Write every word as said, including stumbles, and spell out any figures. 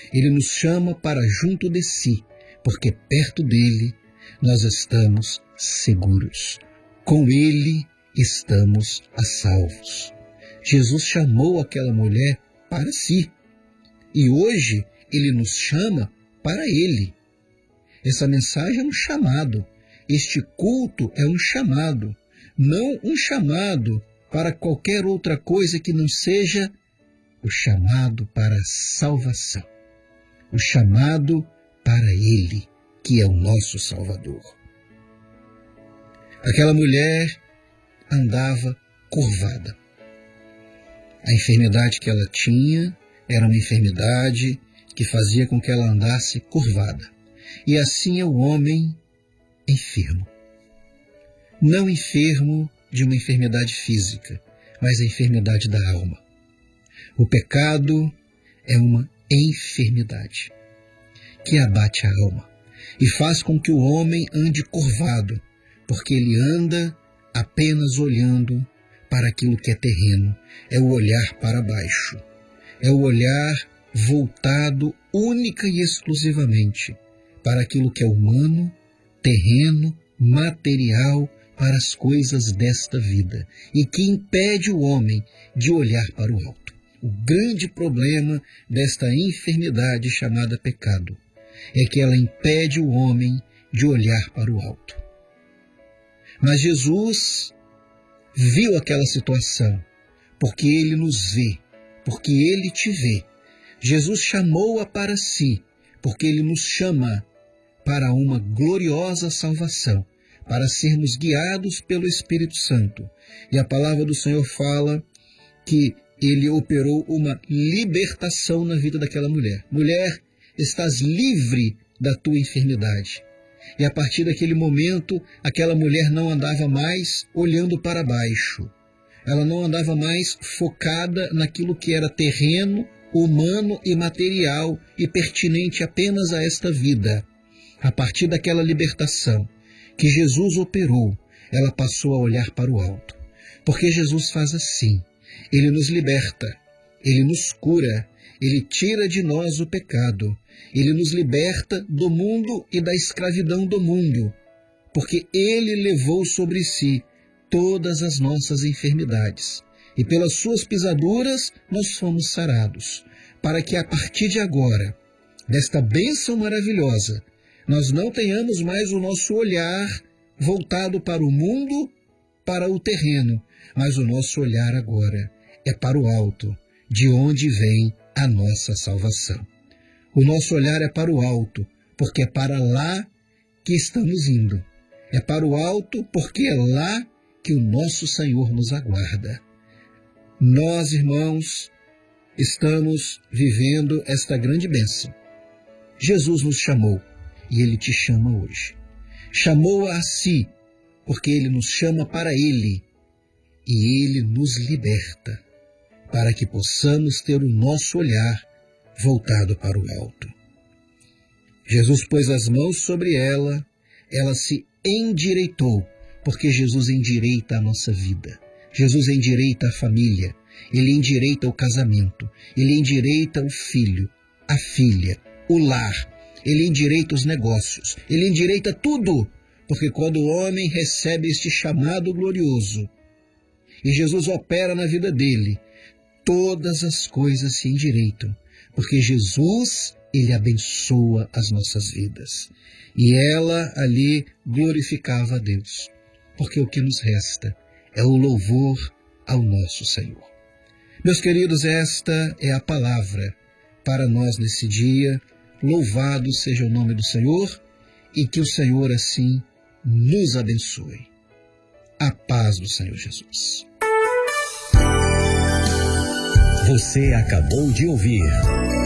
Ele nos chama para junto de si, porque perto dele nós estamos seguros. Com ele estamos a salvos. Jesus chamou aquela mulher para si. E hoje ele nos chama para ele. Essa mensagem é um chamado. Este culto é um chamado. Não um chamado para qualquer outra coisa que não seja o chamado para a salvação. O chamado para ele, que é o nosso Salvador. Aquela mulher andava curvada. A enfermidade que ela tinha era uma enfermidade que fazia com que ela andasse curvada. E assim é o homem enfermo. Não enfermo de uma enfermidade física, mas a enfermidade da alma. O pecado é uma enfermidade que abate a alma e faz com que o homem ande curvado, porque ele anda apenas olhando para aquilo que é terreno. É o olhar para baixo. É o olhar voltado única e exclusivamente para aquilo que é humano, terreno, material, para as coisas desta vida, e que impede o homem de olhar para o alto. O grande problema desta enfermidade chamada pecado é que ela impede o homem de olhar para o alto. Mas Jesus viu aquela situação, porque ele nos vê, porque ele te vê. Jesus chamou-a para si, porque ele nos chama para uma gloriosa salvação, para sermos guiados pelo Espírito Santo. E a palavra do Senhor fala que ele operou uma libertação na vida daquela mulher. Mulher, estás livre da tua enfermidade. E a partir daquele momento, aquela mulher não andava mais olhando para baixo. Ela não andava mais focada naquilo que era terreno, humano e material e pertinente apenas a esta vida. A partir daquela libertação que Jesus operou, ela passou a olhar para o alto. Porque Jesus faz assim. Ele nos liberta, ele nos cura, ele tira de nós o pecado, ele nos liberta do mundo e da escravidão do mundo, porque ele levou sobre si todas as nossas enfermidades. E pelas suas pisaduras nós fomos sarados, para que a partir de agora, desta bênção maravilhosa, nós não tenhamos mais o nosso olhar voltado para o mundo, para o terreno, mas o nosso olhar agora é para o alto, de onde vem a nossa salvação. O nosso olhar é para o alto, porque é para lá que estamos indo. É para o alto, porque é lá que o nosso Senhor nos aguarda. Nós, irmãos, estamos vivendo esta grande bênção. Jesus nos chamou. E Ele te chama hoje. Chamou a si, porque Ele nos chama para Ele. E Ele nos liberta, para que possamos ter o nosso olhar voltado para o alto. Jesus pôs as mãos sobre ela, ela se endireitou, porque Jesus endireita a nossa vida. Jesus endireita a família, Ele endireita o casamento, Ele endireita o filho, a filha, o lar. Ele endireita os negócios, ele endireita tudo, porque quando o homem recebe este chamado glorioso, e Jesus opera na vida dele, todas as coisas se endireitam, porque Jesus, ele abençoa as nossas vidas. E ela ali glorificava a Deus, porque o que nos resta é o louvor ao nosso Senhor. Meus queridos, esta é a palavra para nós nesse dia. Louvado seja o nome do Senhor e que o Senhor assim nos abençoe. A paz do Senhor Jesus. Você acabou de ouvir